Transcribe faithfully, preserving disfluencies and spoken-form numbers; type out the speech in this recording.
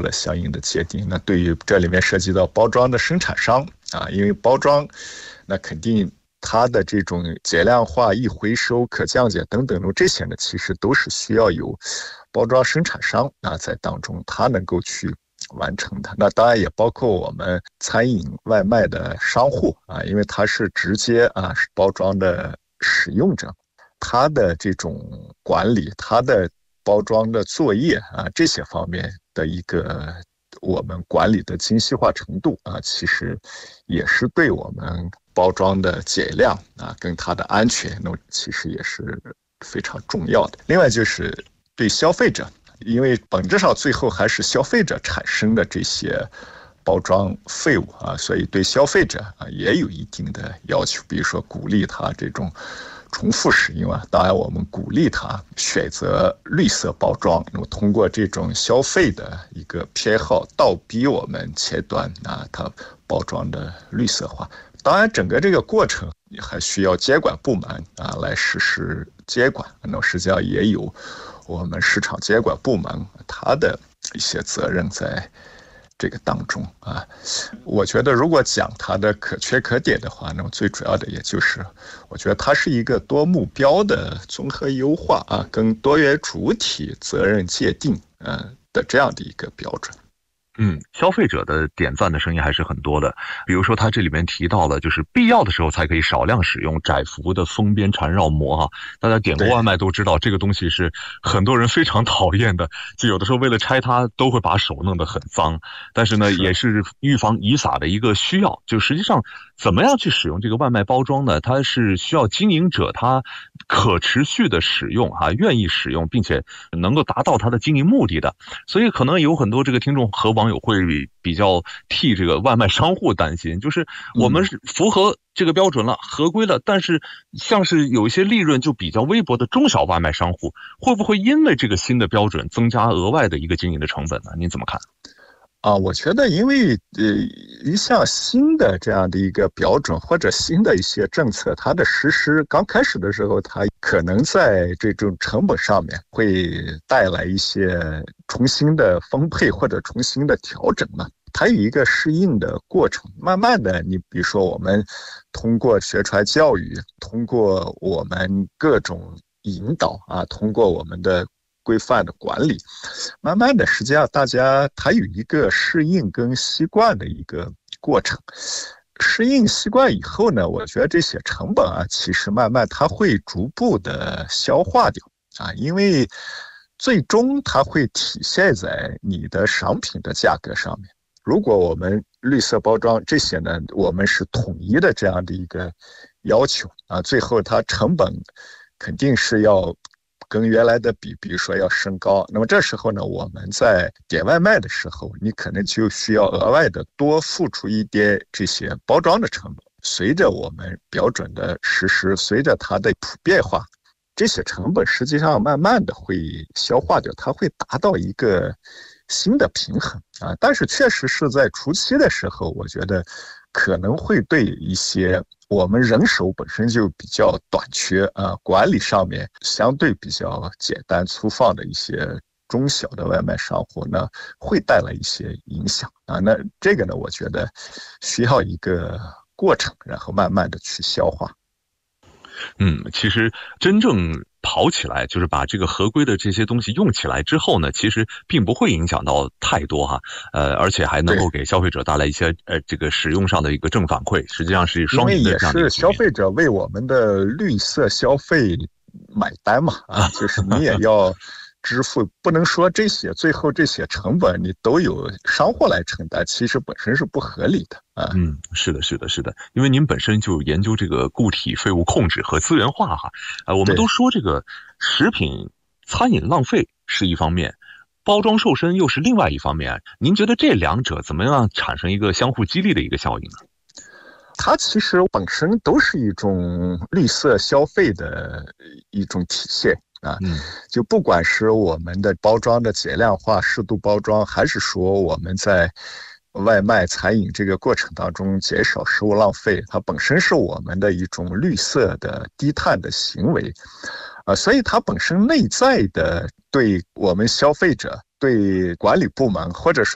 的相应的界定。那对于这里面涉及到包装的生产商啊，因为包装那肯定它的这种节量化、易回收、可降解等等这些呢，其实都是需要有包装生产商啊在当中，它能够去完成的。那当然也包括我们餐饮外卖的商户啊，因为它是直接啊包装的使用者，它的这种管理，它的包装的作业啊，这些方面的一个我们管理的精细化程度啊，其实也是对我们包装的减量啊，跟它的安全，那其实也是非常重要的。另外就是对消费者，因为本质上最后还是消费者产生的这些包装废物啊，所以对消费者啊也有一定的要求，比如说鼓励他这种重复使用啊，当然我们鼓励他选择绿色包装，通过这种消费的一个偏好，倒逼我们前端啊，它包装的绿色化。当然，整个这个过程还需要监管部门啊来实施监管，那实际上也有我们市场监管部门它的一些责任在这个当中啊。我觉得如果讲它的可圈可点的话，那么最主要的也就是我觉得它是一个多目标的综合优化啊，跟多元主体责任界定呃的这样的一个标准。 嗯，消费者的点赞的声音还是很多的。比如说他这里面提到了，就是必要的时候才可以少量使用窄幅的封边缠绕膜哈。大家点过外卖都知道，这个东西是很多人非常讨厌的，就有的时候为了拆它都会把手弄得很脏。但是呢，也是预防遗撒的一个需要。就实际上怎么样去使用这个外卖包装呢？它是需要经营者他可持续的使用哈，愿意使用，并且能够达到它的经营目的的。所以可能有很多这个听众和网友会比较替这个外卖商户担心，就是我们是符合这个标准了，合规了，但是像是有一些利润就比较微薄的中小外卖商户，会不会因为这个新的标准增加额外的一个经营的成本呢？您怎么看？ 啊，我觉得因为呃一项新的这样的一个标准或者新的一些政策，它的实施刚开始的时候，它可能在这种成本上面会带来一些重新的分配或者重新的调整嘛。它有一个适应的过程，慢慢的，你比如说我们通过宣传教育，通过我们各种引导啊，通过我们的规范的管理，慢慢的实际上大家它有一个适应跟习惯的一个过程。适应习惯以后呢，我觉得这些成本啊，其实慢慢它会逐步的消化掉啊，因为最终它会体现在你的商品的价格上面。如果我们绿色包装这些呢，我们是统一的这样的一个要求啊，最后它成本肯定是要跟原来的比，比如说要升高。那么这时候呢，我们在点外卖的时候，你可能就需要额外的多付出一点这些包装的成本。随着我们标准的实施，随着它的普遍化，这些成本实际上慢慢的会消化掉，它会达到一个新的平衡啊。但是确实是在初期的时候，我觉得可能会对一些我们人手本身就比较短缺啊，管理上面相对比较简单粗放的一些中小的外卖商户呢，会带来一些影响啊。那这个呢，我觉得需要一个过程，然后慢慢的去消化。 嗯，其实真正跑起来，就是把这个合规的这些东西用起来之后呢，其实并不会影响到太多哈，呃，而且还能够给消费者带来一些呃这个使用上的一个正反馈，实际上是双赢的这样的一个局面。 因为也是消费者为我们的绿色消费买单嘛，啊，就是你也要支付，不能说这些最后这些成本你都有商户来承担，其实本身是不合理的啊。 嗯，是的，是的，是的，因为您本身就研究这个固体废物控制和资源化哈，呃，我们都说这个食品餐饮浪费是一方面，包装瘦身又是另外一方面，您觉得这两者怎么样产生一个相互激励的一个效应呢？ 它其实本身都是一种绿色消费的一种体现啊，就不管是我们的包装的减量化、适度包装，还是说我们在外卖餐饮这个过程当中减少食物浪费，它本身是我们的一种绿色的低碳的行为啊，所以它本身内在的对我们消费者、对管理部门，或者说